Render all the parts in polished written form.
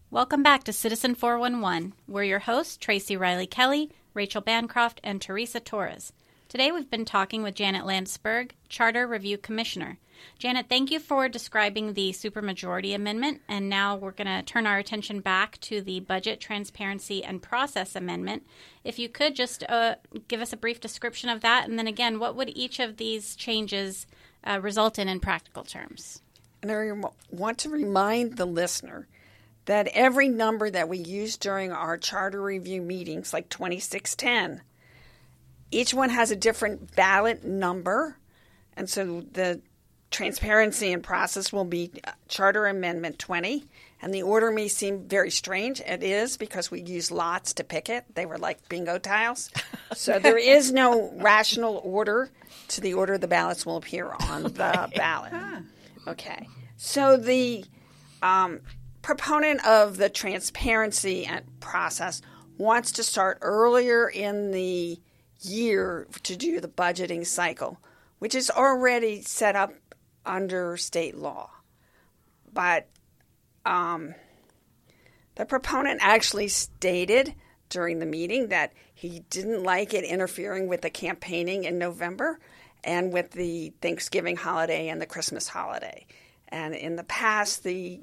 Welcome back to Citizen 411. We're your hosts, Tracy Riley Kelly, Rachel Bancroft, and Teresa Torres. Today we've been talking with Janet Landsberg, Charter Review Commissioner. Janet, thank you for describing the supermajority amendment, and now we're going to turn our attention back to the Budget Transparency and Process Amendment. If you could just give us a brief description of that, and then again, what would each of these changes result in practical terms? And I want to remind the listener that every number that we use during our charter review meetings, like 2610, each one has a different ballot number. And so the transparency and process will be Charter Amendment 20. And the order may seem very strange. It is, because we use lots to pick it. They were like bingo tiles. So there is no rational order to the order the ballots will appear on the ballot. Okay. So the proponent of the transparency and process wants to start earlier in the year to do the budgeting cycle, which is already set up under state law. But the proponent actually stated during the meeting that he didn't like it interfering with the campaigning in November and with the Thanksgiving holiday and the Christmas holiday. And in the past, the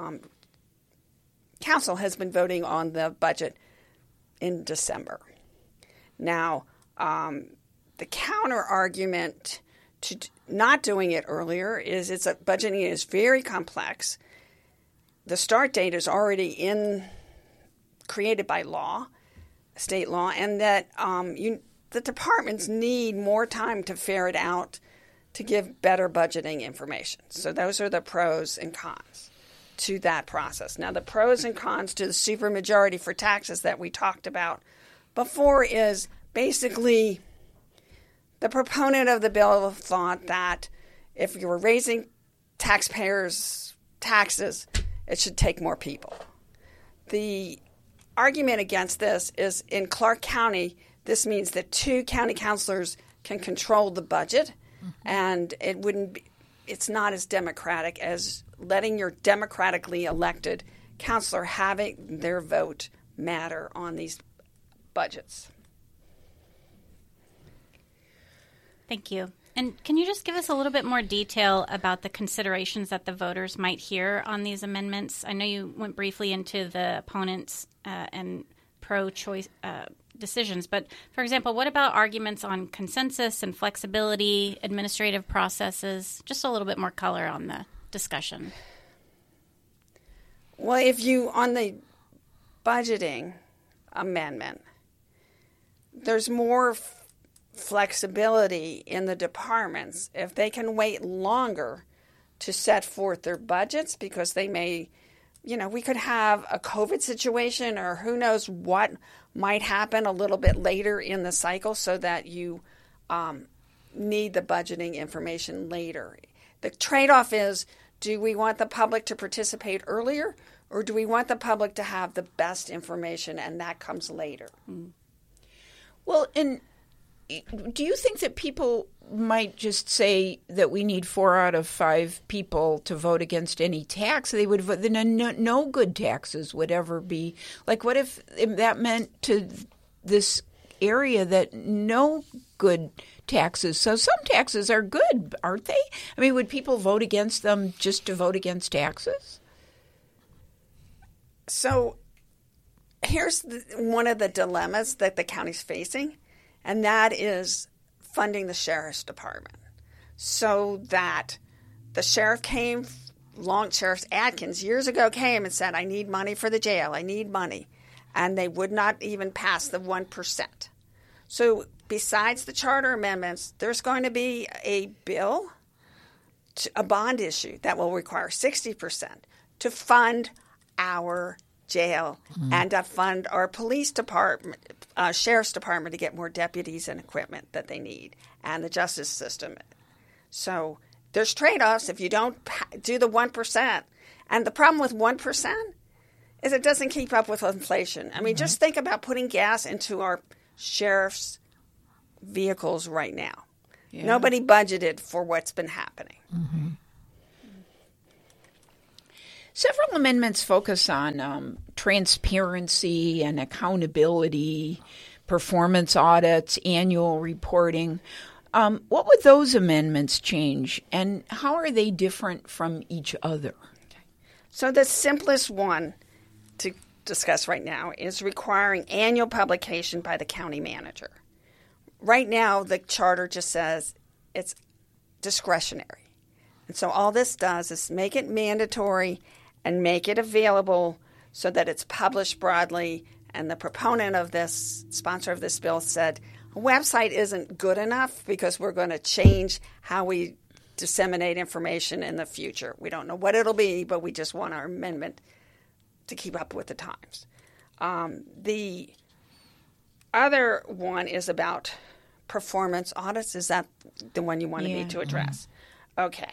Council has been voting on the budget in December. Now, the counter argument to not doing it earlier is budgeting is very complex. The start date is already created by law, state law, and that the departments need more time to ferret out to give better budgeting information. So those are the pros and cons to that process. Now, the pros and cons to the supermajority for taxes that we talked about before is basically the proponent of the bill thought that if you were raising taxpayers' taxes, it should take more people. The argument against this is in Clark County, this means that 2 county councilors can control the budget, and it's not as democratic as letting your democratically elected counselor having their vote matter on these budgets. Thank you. And can you just give us a little bit more detail about the considerations that the voters might hear on these amendments? I know you went briefly into the opponents and pro-choice decisions, but for example, what about arguments on consensus and flexibility, administrative processes? Just a little bit more color on the discussion. Well, on the budgeting amendment, there's more flexibility in the departments if they can wait longer to set forth their budgets, because they may, we could have a COVID situation or who knows what might happen a little bit later in the cycle, so that you need the budgeting information later. The trade-off is, do we want the public to participate earlier, or do we want the public to have the best information, and that comes later? Well, and do you think that people might just say that we need 4 out of 5 people to vote against any tax? They would vote, then no good taxes would ever be. Like, what if that meant to this area that no good taxes? So some taxes are good, aren't they? I mean, would people vote against them just to vote against taxes? So here's one of the dilemmas that the county's facing, and that is funding the sheriff's department. So that the sheriff Sheriff Atkins years ago came and said, I need money for the jail, I need money. And they would not even pass the 1%. So besides the charter amendments, there's going to be a bill, a bond issue that will require 60% to fund our jail and to fund our police department, sheriff's department, to get more deputies and equipment that they need, and the justice system. So there's trade-offs if you don't do the 1%. And the problem with 1% is it doesn't keep up with inflation. I mean, just think about putting gas into our sheriff's vehicles right now. Yeah. Nobody budgeted for what's been happening. Several amendments focus on transparency and accountability, performance audits, annual reporting. What would those amendments change, and how are they different from each other? So the simplest one to discuss right now is requiring annual publication by the county manager. Right now, the charter just says it's discretionary. And so all this does is make it mandatory and make it available so that it's published broadly. And the proponent of this, sponsor of this bill, said a website isn't good enough because we're going to change how we disseminate information in the future. We don't know what it'll be, but we just want our amendment to keep up with the times. The other one is about performance audits. Is that the one you wanted me to address? Okay.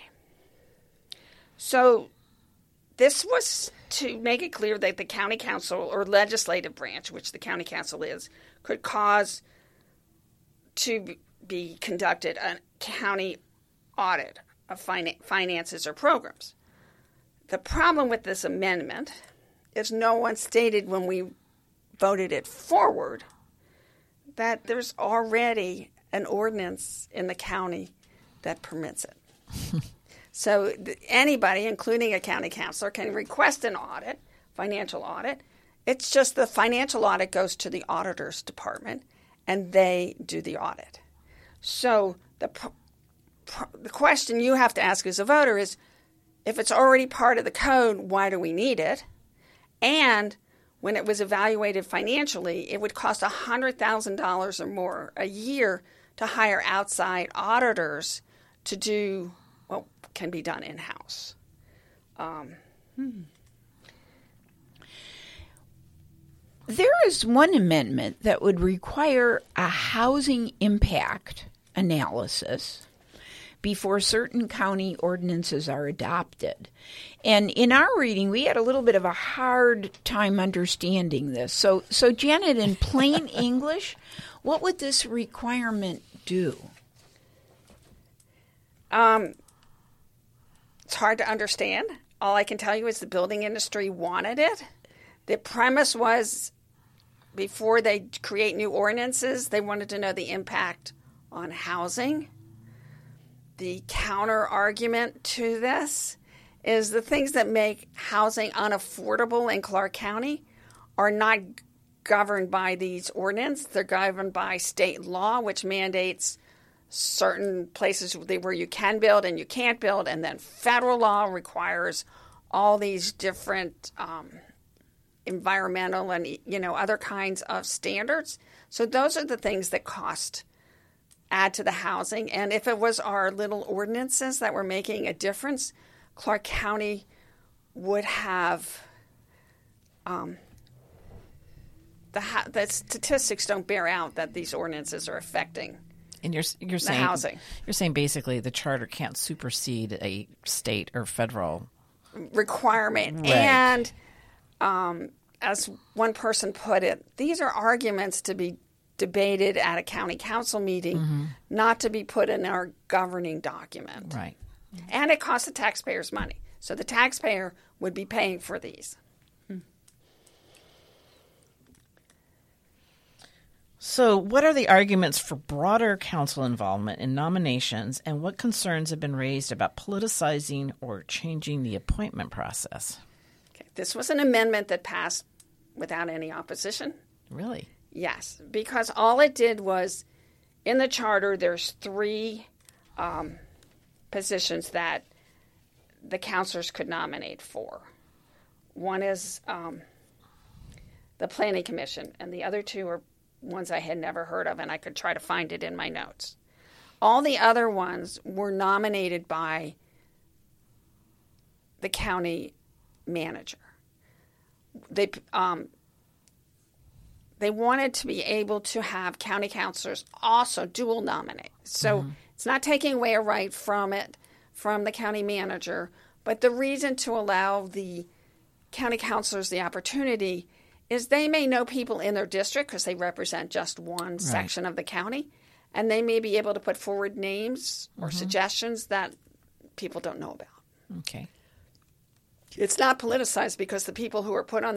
So this was to make it clear that the county council or legislative branch, which the county council is, could cause to be conducted a county audit of finances or programs. The problem with this amendment is no one stated when we voted it forward that there's already an ordinance in the county that permits it. So anybody, including a county councilor, can request an audit, financial audit. It's just the financial audit goes to the auditor's department, and they do the audit. So the question you have to ask as a voter is, if it's already part of the code, why do we need it? And when it was evaluated financially, it would cost $100,000 or more a year to hire outside auditors to do what can be done in-house. There is one amendment that would require a housing impact analysis before certain county ordinances are adopted. And in our reading, we had a little bit of a hard time understanding this. So Janet, in plain English, what would this requirement do? It's hard to understand. All I can tell you is the building industry wanted it. The premise was, before they create new ordinances, they wanted to know the impact on housing. The counter argument to this is the things that make housing unaffordable in Clark County are not governed by these ordinances. They're governed by state law, which mandates certain places where you can build and you can't build, and then federal law requires all these different environmental and other kinds of standards. So those are the things that add to the housing. And if it was our little ordinances that were making a difference, Clark County would have the statistics don't bear out that these ordinances are affecting. And you're saying housing. You're saying basically the charter can't supersede a state or federal requirement. Right. And as one person put it, these are arguments to be debated at a county council meeting, not to be put in our governing document. Right. And it costs the taxpayers money. So the taxpayer would be paying for these. So what are the arguments for broader council involvement in nominations, and what concerns have been raised about politicizing or changing the appointment process? Okay. This was an amendment that passed without any opposition. Really? Yes, because all it did was, in the charter, there's 3 positions that the counselors could nominate for. One is the Planning Commission, and the other 2 are ones I had never heard of, and I could try to find it in my notes. All the other ones were nominated by the county manager. They wanted to be able to have county councilors also dual nominate. So it's not taking away a right from the county manager, but the reason to allow the county councilors the opportunity is they may know people in their district because they represent just one section of the county, and they may be able to put forward names or suggestions that people don't know about. Okay. It's not politicized because the people who are put on